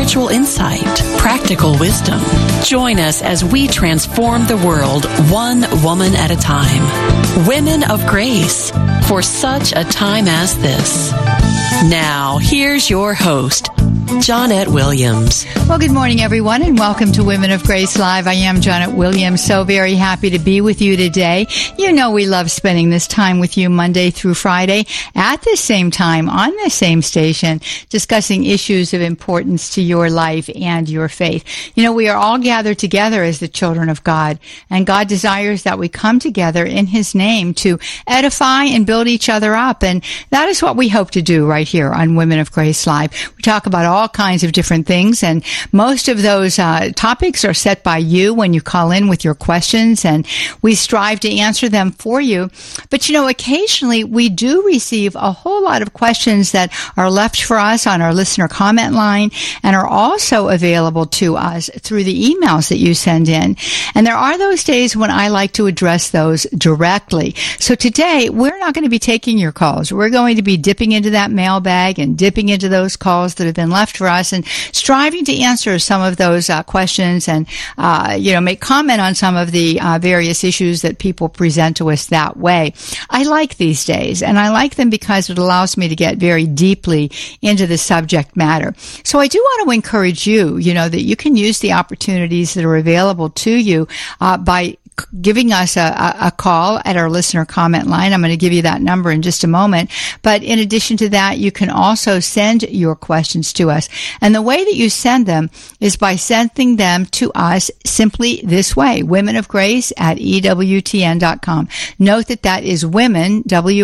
spiritual insight, practical wisdom. Join us as we transform the world one woman at a time. Women of Grace, for such a time as this. Now, here's your host, Johnnette Williams. Well, good morning, everyone, and welcome to Women of Grace Live. I am Johnnette Williams, so very happy to be with you today. You know we love spending this time with you Monday through Friday at the same time on the same station, discussing issues of importance to your life and your faith. You know, we are all gathered together as the children of God, and God desires that we come together in His name to edify and build each other up, and that is what we hope to do right here on Women of Grace Live. We talk about all kinds of different things, and most of those topics are set by you when you call in with your questions, and we strive to answer them for you. But you know, occasionally we do receive a whole lot of questions that are left for us on our listener comment line and are also available to us through the emails that you send in. And there are those days when I like to address those directly. So today we're not going to be taking your calls. We're going to be dipping into that mailbag and dipping into those calls that have been left for us and striving to answer some of those questions and, make comment on some of the various issues that people present to us that way. I like these days, and I like them because it allows me to get very deeply into the subject matter. So I do want to encourage you, that you can use the opportunities that are available to you by giving us a call at our listener comment line. I'm going to give you that number in just a moment. But in addition to that, you can also send your questions to us. And the way that you send them is by sending them to us simply this way, Women of Grace at EWTN.com. Note that is women,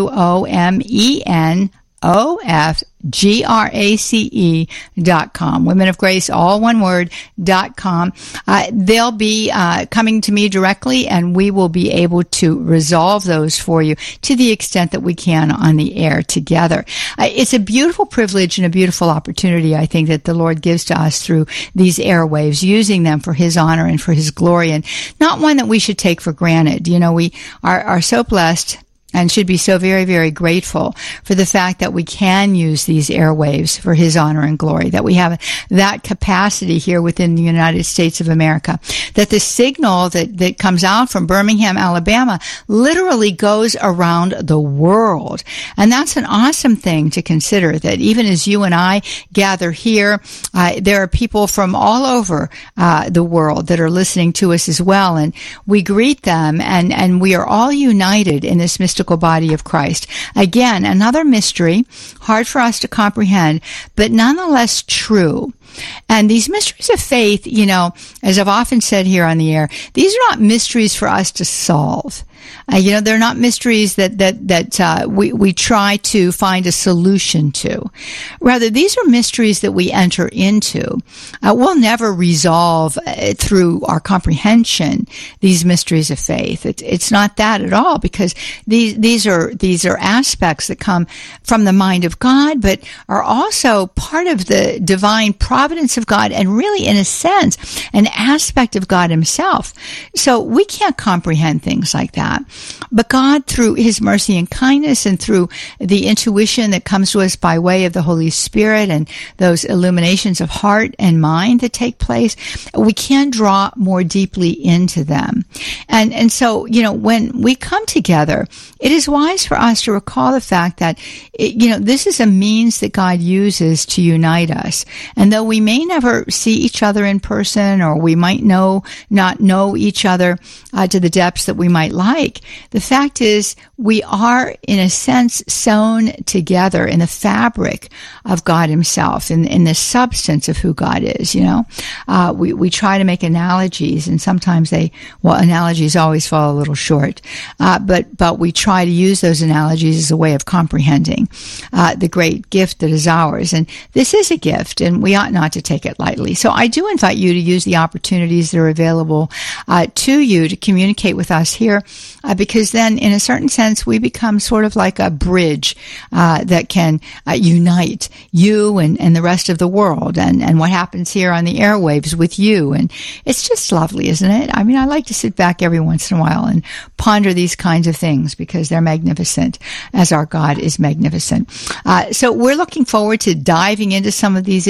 WOMENOFGRACE.com. Women of Grace, all one word, .com. They'll be coming to me directly, and we will be able to resolve those for you to the extent that we can on the air together. It's a beautiful privilege and a beautiful opportunity, I think, that the Lord gives to us through these airwaves, using them for His honor and for His glory, and not one that we should take for granted. We are so blessed and should be so very, very grateful for the fact that we can use these airwaves for His honor and glory, that we have that capacity here within the United States of America, that the signal that comes out from Birmingham, Alabama, literally goes around the world. And that's an awesome thing to consider, that even as you and I gather here, there are people from all over the world that are listening to us as well. And we greet them, and we are all united in this mystical body of Christ. Again, another mystery, hard for us to comprehend, but nonetheless true. And these mysteries of faith, as I've often said here on the air, these are not mysteries for us to solve. They're not mysteries that we try to find a solution to. Rather, these are mysteries that we enter into. We'll never resolve through our comprehension these mysteries of faith. It's not that at all, because these are aspects that come from the mind of God, but are also part of the divine providence of God, and really, in a sense, an aspect of God Himself. So we can't comprehend things like that. But God, through His mercy and kindness, and through the intuition that comes to us by way of the Holy Spirit and those illuminations of heart and mind that take place, we can draw more deeply into them. And so, when we come together, it is wise for us to recall the fact that, this is a means that God uses to unite us. And though we may never see each other in person, or we might not know each other to the depths that we might like, the fact is we are, in a sense, sewn together in the fabric of God Himself, in the substance of who God is. We try to make analogies, and sometimes analogies always fall a little short. But we try to use those analogies as a way of comprehending the great gift that is ours. And this is a gift, and we ought not to take it lightly. So I do invite you to use the opportunities that are available to you to communicate with us here, because then, in a certain sense, we become sort of like a bridge that can unite you and the rest of the world, and what happens here on the airwaves with you. And it's just lovely, isn't it? I mean, I like to sit back every once in a while and ponder these kinds of things, because they're magnificent, as our God is magnificent. So we're looking forward to diving into some of these